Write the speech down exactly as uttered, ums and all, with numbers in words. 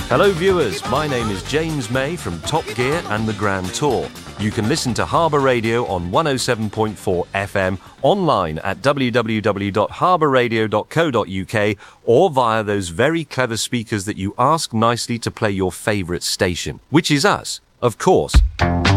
Hello viewers, my name is James May from Top Gear and the Grand Tour. You can listen to Harbour Radio on one oh seven point four F M, online at w w w dot harbour radio dot co dot u k, or via those very clever speakers that you ask nicely to play your favourite station, which is us, of course.